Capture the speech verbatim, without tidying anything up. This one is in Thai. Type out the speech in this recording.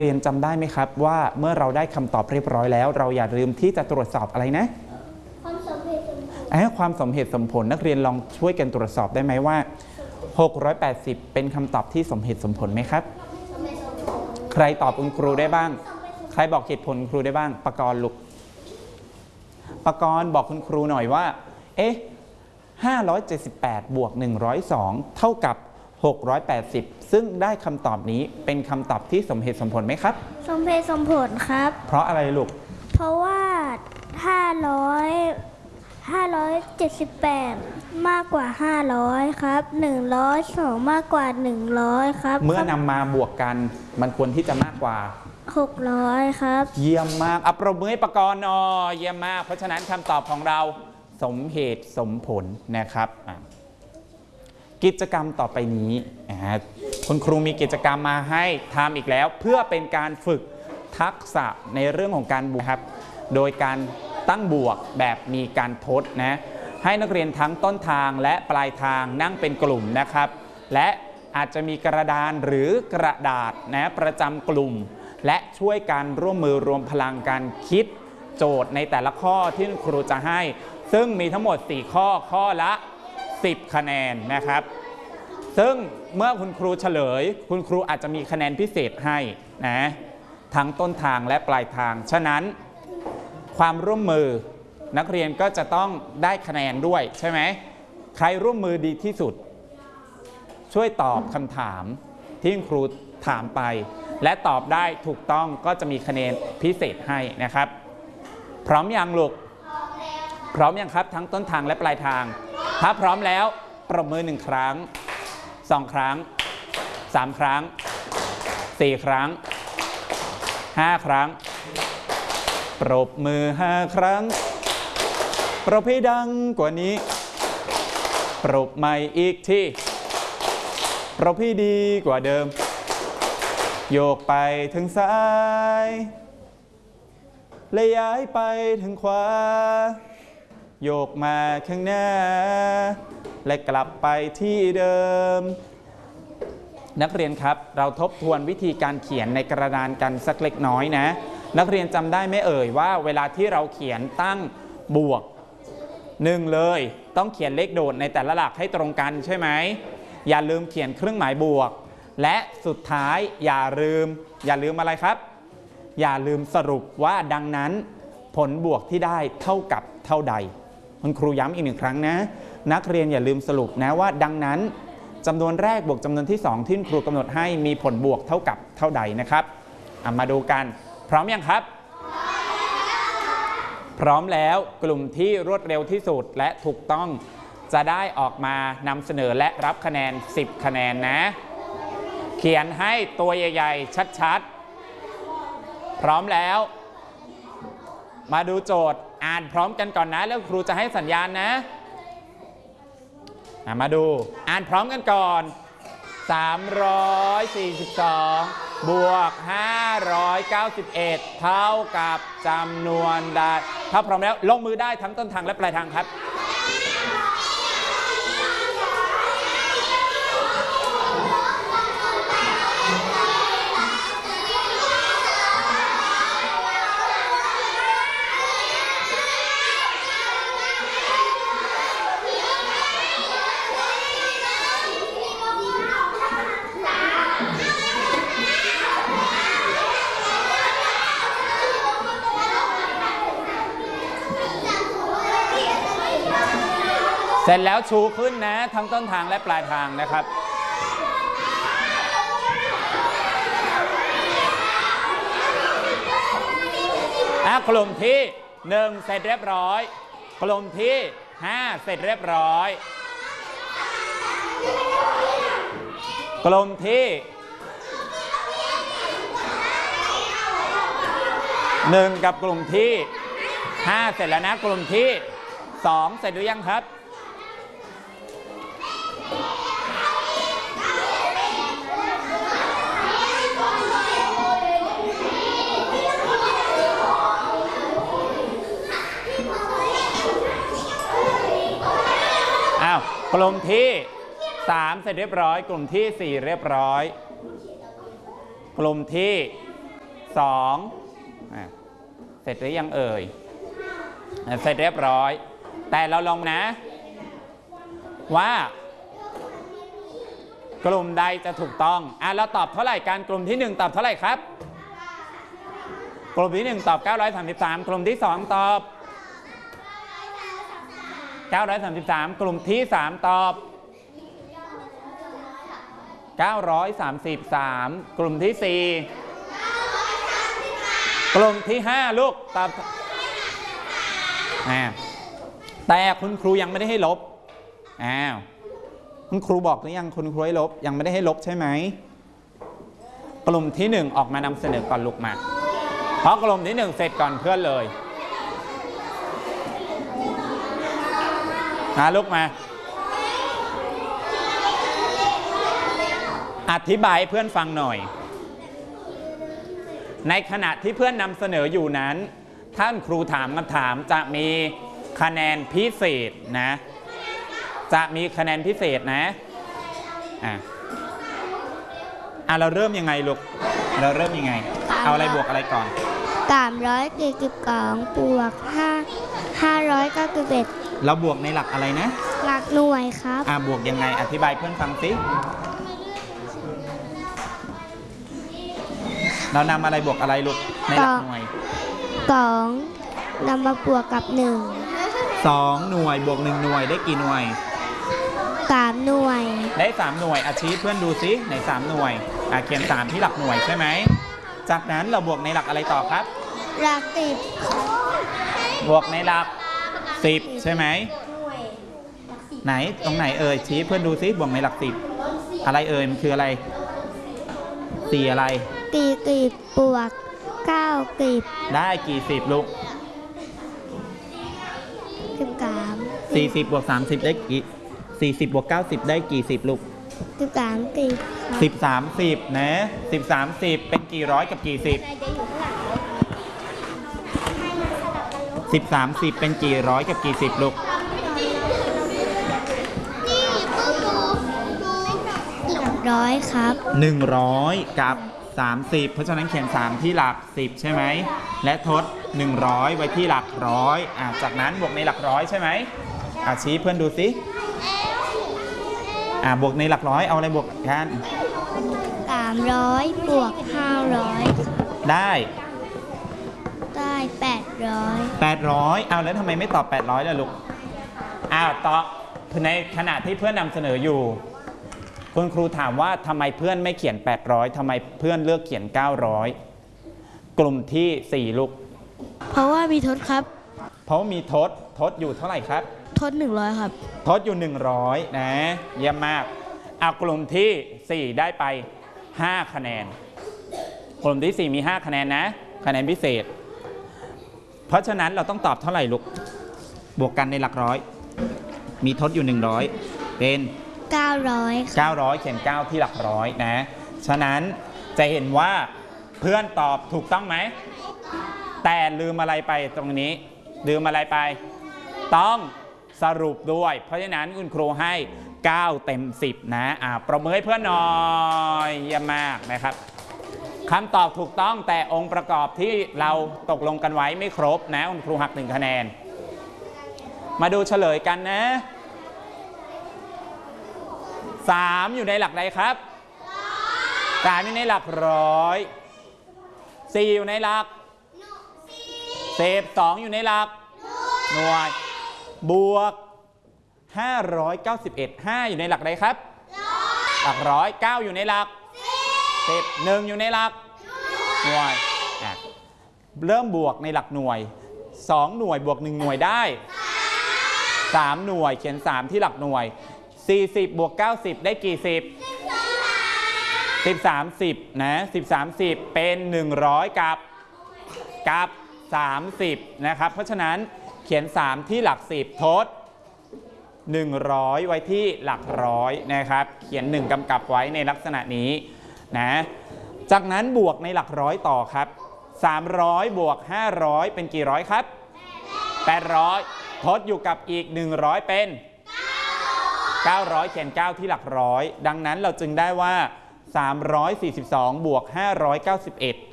เรียนจำได้ไหมครับว่าเมื่อเราได้คำตอบเรียบร้อยแล้วเราอย่าลืมที่จะตรวจสอบอะไรนะความสมเหตุสมผลไอ้ความสมเหตุสมผลนักเรียนลองช่วยกันตรวจสอบได้ไหมว่าหกร้อยแปดสิบเป็นคำตอบที่สมเหตุสมผลไหมครับสมเหตุสมผลใครตอบคุณครูได้บ้างใครบอกเหตุผลครูได้บ้างปกรณ์ลูกปกรณ์บอกคุณครูหน่อยว่าเอ๊ะห้าร้อยเจ็ดสิบแปดบวกหนึ่งร้อยสองเท่ากับหกร้อยแปดสิบซึ่งได้คำตอบนี้เป็นคำตอบที่สมเหตุสมผลไหมครับสมเหตุสมผลครับเพราะอะไรลูกเพราะว่าห้าร้อย ห้าร้อยเจ็ดสิบแปดมากกว่าห้าร้อยครับหนึ่งร้อยสองมากกว่าหนึ่งร้อยครับเมื่อนำมาบวกกันมันควรที่จะมากกว่าหกร้อยครับเยี่ยมมากอัปรบมือให้ปกรณ์หน่อยเยี่ยมมากเพราะฉะนั้นคำตอบของเราสมเหตุสมผลนะครับกิจกรรมต่อไปนี้คุณครูมีกิจกรรมมาให้ทำอีกแล้วเพื่อเป็นการฝึกทักษะในเรื่องของการบวกครับโดยการตั้งบวกแบบมีการทดนะให้นักเรียนทั้งต้นทางและปลายทางนั่งเป็นกลุ่มนะครับและอาจจะมีกระดานหรือกระดาษนะประจำกลุ่มและช่วยกันร่วมมือรวมพลังการคิดโจทย์ในแต่ละข้อที่ครูจะให้ซึ่งมีทั้งหมดสี่ข้อข้อละสิบคะแนนนะครับซึ่งเมื่อคุณครูเฉลยคุณครูอาจจะมีคะแนนพิเศษให้นะทั้งต้นทางและปลายทางฉะนั้นความร่วมมือนักเรียนก็จะต้องได้คะแนนด้วยใช่ไหมใครร่วมมือดีที่สุดช่วยตอบคำถามที่ครูถามไปและตอบได้ถูกต้องก็จะมีคะแนนพิเศษให้นะครับพร้อมยังลูกพร้อมยังครับทั้งต้นทางและปลายทางถ้าพร้อมแล้วปรบมือหนึ่งครั้งสองครั้งสามครั้งสี่ครั้งห้าครั้งปรบมือห้าครั้งปรบให้ดังกว่านี้ปรบใหม่อีกทีปรบให้ดีกว่าเดิมโยกไปทางซ้ายและย้ายไปทางขวาโยกมาข้างหน้าและกลับไปที่เดิมนักเรียนครับเราทบทวนวิธีการเขียนในกระดานกันสักเล็กน้อยนะนักเรียนจำได้ไหมเอ่ยว่าเวลาที่เราเขียนตั้งบวกหนึ่งเลยต้องเขียนเลขโดดในแต่ละหลักให้ตรงกันใช่ไหมอย่าลืมเขียนเครื่องหมายบวกและสุดท้ายอย่าลืมอย่าลืมอะไรครับอย่าลืมสรุปว่าดังนั้นผลบวกที่ได้เท่ากับเท่าใดคุณครูย้ำอีกหนึ่งครั้งนะนักเรียนอย่าลืมสรุปนะว่าดังนั้นจำนวนแรกบวกจำนวนที่สองที่ครูกำหนดให้มีผลบวกเท่ากับเท่าใดนะครับมาดูกันพร้อมยังครับพร้อมแล้วกลุ่มที่รวดเร็วที่สุดและถูกต้องจะได้ออกมานำเสนอและรับคะแนนสิบคะแนนนะเขียนให้ตัวใหญ่ๆชัดๆพร้อมแล้วมาดูโจทย์อ่านพร้อมกันก่อนนะแล้วครูจะให้สัญญาณนะมาดูอ่านพร้อมกันก่อนสามร้อยสี่สิบสองบวกห้าร้อยเก้าสิบเอ็ดเท่ากับจำนวนใดถ้าพร้อมแล้วลงมือได้ทั้งต้นทางและปลายทางครับเสร็จแล้วชูขึ้นนะทั้งต้นทางและปลายทางนะครับอ่ะกลุ่มที่หนึ่งเสร็จเรียบร้อยกลุ่มที่ห้าเสร็จเรียบร้อยกลุ่มที่หนึ่งกับกลุ่มที่ห้าเสร็จแล้วนะกลุ่มที่สองเสร็จหรือยังครับอ้าวกลุ่มที่สามเสร็จเรียบร้อยกลุ่มที่สี่เรียบร้อยกลุ่มที่สองอ่ะเสร็จหรือยังเอ่ยอ่ะเสร็จเรียบร้อยแต่เราลองนะว่ากลุ่มใดจะถูกต้องอ่ะเราตอบเท่าไหร่กันกลุ่มที่หนึ่งตอบเท่าไหร่ครับกลุ่มที่หนึ่งตอบเก้าร้อยสามสิบสามกลุ่มที่สองตอบเก้าร้อยสามสิบสามกลุ่มที่สามตอบเก้าร้อยสามสิบสามกลุ่มที่สี่กลุ่มที่ห้าลูกตอบอ่าแต่คุณครูยังไม่ได้ให้ลบอ้าวคุณครูบอกหรือยังคุณครูให้ลบยังไม่ได้ให้ลบใช่ไหมกลุ่มที่หนึ่งออกมานำเสนอก่อนลูกมาเพราะกลุ่มที่หนึ่งเสร็จก่อนเพื่อนเลยมาลูกมาอธิบายให้เพื่อนฟังหน่อยในขณะที่เพื่อนนำเสนออยู่นั้นท่านครูถามคำถามจะมีคะแนนพิเศษนะจะมีคะแนนพิเศษนะอ่ะอ่ะเราเริ่มยังไงลูกเราเริ่มยังไงเอาอะไรบวกอะไรก่อนสามร้อยสี่สิบสองบวกห้าห้าร้อยเก้าสิบเอ็ดเราบวกในหลักอะไรนะหลักหน่วยครับอ่ะบวกยังไงอธิบายเพื่อนฟังสิเรานำอะไรบวกอะไรลูกในหลักหน่วยสองนำมาบวกกับหนึ่งสองหน่วยบวกหนึ่งหน่วยได้กี่หน่วยสามหน่วยได้สามหน่วยอาชี้เพื่อนดูซิในสามหน่วยอ่ะเขียนสามที่หลักหน่วยใช่ไหมจากนั้นเราบวกในหลักอะไรต่อครับหลักสิบบวกในหลักสิบใช่ไหมไหนตรงไหนเอ่ยชี้เพื่อนดูซิบวกในหลักสิบอะไรเอ่ยมันคืออะไรสี่อะไรกี่สิบบวกเก้าสิบได้กี่สิบลูกสิบสามสี่สิบบวกสามสิบได้กี่สี่สิบบวกเก้าสิบได้กี่สิบลูกสิบสามสิบสิบสามสิบนะสิบสามสิบเป็นกี่ร้อยกับกี่สิบสิบสามสิบเป็นกี่ร้อยกับกี่สิบลูกร้อยครับหนึ่งร้อยกับสามสิบเพราะฉะนั้นเขียนสามที่หลักสิบใช่ไหมและทดหนึ่งร้อยไว้ที่หลักร้อยอ่ะจากนั้นบวกในหลักร้อยใช่ไหมอ่ะชี้เพื่อนดูสิอ่ะบวกในหลักร้อยเอาอะไรบวกกันสามร้อยบวกห้าร้อยได้ได้แปดร้อยแปดร้อยเอาแล้วทำไมไม่ตอบแปดร้อยล่ะลูกอ้าวตอบในขณะที่เพื่อนนำเสนออยู่คุณครูถามว่าทำไมเพื่อนไม่เขียนแปดร้อยทำไมเพื่อนเลือกเขียนเก้าร้อยกลุ่มที่สี่ลูกเพราะว่ามีทดครับเพราะมีทดทดอยู่เท่าไหร่ครับทดหนึ่งร้อยครับทดอยู่หนึ่งร้อยนะเยี่ยมมากเอากลุ่มที่สี่ได้ไปห้าคะแนนกลุ่มที่สี่มีห้าคะแนนนะคะแนนพิเศษเพราะฉะนั้นเราต้องตอบเท่าไหร่ลูกบวกกันในหลักร้อยมีทดอยู่หนึ่งร้อยเป็นเก้าร้อยเก้าร้อยเขียนเก้าที่หลักร้อยนะฉะนั้นจะเห็นว่าเพื่อนตอบถูกต้องไหมแต่ลืมอะไรไปตรงนี้ลืมอะไรไปต้องสรุปด้วยเพราะฉะนั้นคุณครูให้เก้าเต็มสิบนะอ่าประเมินให้เพื่อนหน่อยเยี่ยมมากนะครับคำตอบถูกต้องแต่องค์ประกอบที่เราตกลงกันไว้ไม่ครบนะคุณครูหักหนึ่งคะแนนมาดูเฉลยกันนะสามอยู่ในหลักใดครับสามอยู่ในหลักร้อยสี่อยู่ในหลักสิบสองอยู่ในหลักหน่วยบวกห้าร้อยเก้าสิบเอ็ด ห้าอยู่ในหลักใดครับหลักร้อยเก้าอยู่ในหลักสิบ หนึ่งอยู่ในหลักหน่วยเริ่มบวกในหลักหน่วยสองหน่วยบวกหนึ่งหน่วยได้สามหน่วยเขียนสามที่หลักหน่วยสี่สิบบวกเก้าสิบได้กี่สิบสิบสามสิบนะสิบสามสิบเป็นหนึ่งร้อยกับกับสามสิบนะครับเพราะฉะนั้นเขียนสามที่หลักสิบทดหนึ่งร้อยไว้ที่หลักร้อยนะครับเขียนหนึ่งกำกับไว้ในลักษณะนี้นะจากนั้นบวกในหลักร้อยต่อครับสามร้อยบวกห้าร้อยเป็นกี่ร้อยครับแปดร้อยทดอยู่กับอีกหนึ่งร้อยเป็นเก้าร้อยเขียนเก้าที่หลักร้อยดังนั้นเราจึงได้ว่าสามร้อยสี่สิบสองบวกห้าร้อยเก้าสิบเอ็ด